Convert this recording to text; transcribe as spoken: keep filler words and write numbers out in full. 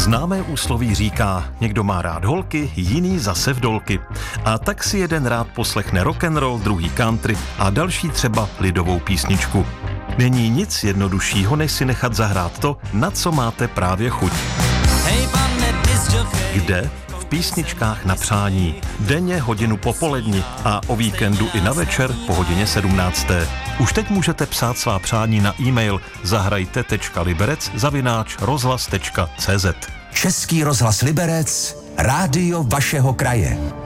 Známé úsloví říká, někdo má rád holky, jiný zase vdolky. A tak si jeden rád poslechne rock'n'roll, druhý country a další třeba lidovou písničku. Není nic jednoduššího, než si nechat zahrát to, na co máte právě chuť. Kde? V písničkách na přání. Denně hodinu po poledni a o víkendu i na večer po hodině sedmnácté. Už teď můžete psát svá přání na e-mail zahrajte tečka liberec zavináč rozhlas tečka cé zet. Český rozhlas Liberec, rádio vašeho kraje.